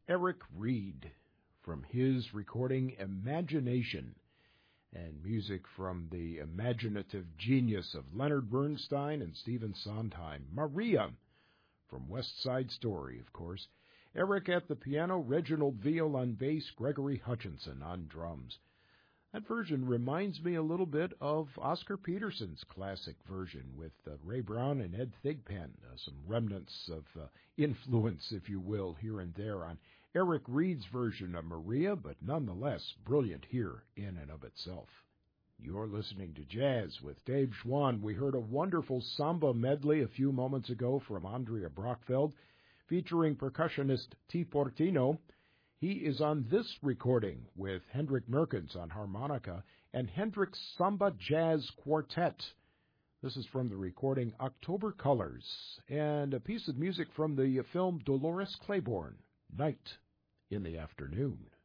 Eric Reed from his recording Imagination, and music from the imaginative genius of Leonard Bernstein and Stephen Sondheim. Maria from West Side Story, of course. Eric at the piano, Reginald Veal on bass, Gregory Hutchinson on drums. That version reminds me a little bit of Oscar Peterson's classic version with Ray Brown and Ed Thigpen, some remnants of influence, if you will, here and there on Eric Reed's version of Maria, but nonetheless brilliant here in and of itself. You're listening to Jazz with Dave Schwann. We heard a wonderful samba medley a few moments ago from Andrea Brockfeld, featuring percussionist T. Portino. He is on this recording with Hendrik Merkens on harmonica and Hendrik's Samba Jazz Quartet. This is from the recording October Colors, and a piece of music from the film Dolores Claiborne, Night in the Afternoon.